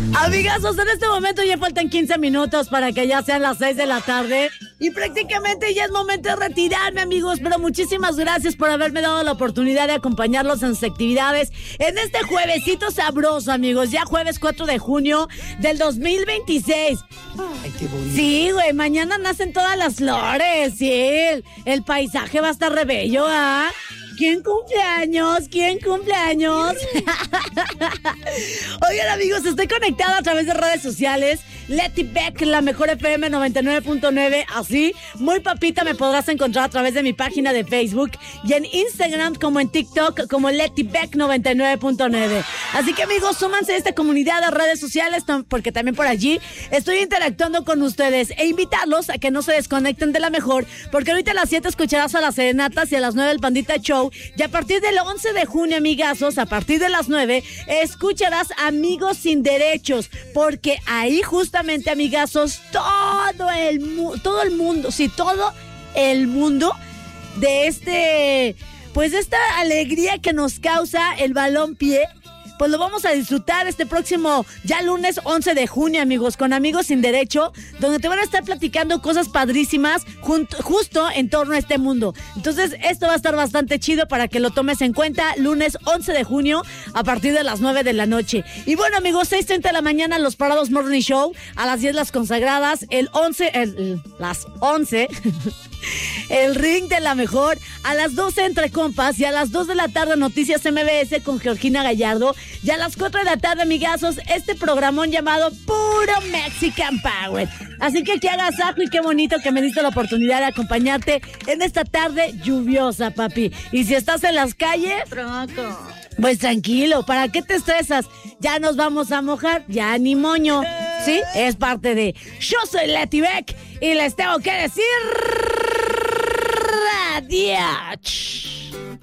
Amigazos, en este momento ya faltan 15 minutos para que ya sean las 6 de la tarde y prácticamente ya es momento de retirarme, amigos, pero muchísimas gracias por haberme dado la oportunidad de acompañarlos en sus actividades en este juevesito sabroso, amigos, ya jueves 4 de junio del 2026. Ay, qué bonito. Sí, güey, mañana nacen todas las flores, sí, el paisaje va a estar re bello, ¿ah? ¿Quién cumpleaños? ¿Quién cumpleaños? Oigan, amigos, estoy conectada a través de redes sociales. Leti Beck, la mejor FM 99.9. Así, muy papita, me podrás encontrar a través de mi página de Facebook y en Instagram como en TikTok como Leti Beck 99.9. Así que, amigos, súmanse a esta comunidad de redes sociales porque también por allí estoy interactuando con ustedes e invitarlos a que no se desconecten de la mejor, porque ahorita a las 7 escucharás a las serenatas y a las 9 el Pandita Show. Y a partir del 11 de junio, amigazos, a partir de las 9, escucharás Amigos Sin Derechos, porque ahí justamente, amigazos, todo el mundo de pues de esta alegría que nos causa el balompié, pues lo vamos a disfrutar este próximo ya lunes 11 de junio, amigos, con Amigos Sin Derecho, donde te van a estar platicando cosas padrísimas justo en torno a este mundo. Entonces, esto va a estar bastante chido para que lo tomes en cuenta, lunes 11 de junio a partir de las 9 de la noche. Y bueno, amigos, 6:30 de la mañana, Los Parados Morning Show, a las 10 Las Consagradas, las 11... El Ring de la Mejor, a las 12 Entre Compas y a las 2 de la tarde Noticias MBS con Georgina Gallardo y a las 4 de la tarde, amigazos, este programón llamado Puro Mexican Power. Así que hagas ajo y qué bonito que me diste la oportunidad de acompañarte en esta tarde lluviosa, papi. Y si estás en las calles, pues tranquilo, ¿para qué te estresas? Ya nos vamos a mojar, ya ni moño, ¿sí? Es parte de Yo Soy Leti Beck y les tengo que decir... Adiós.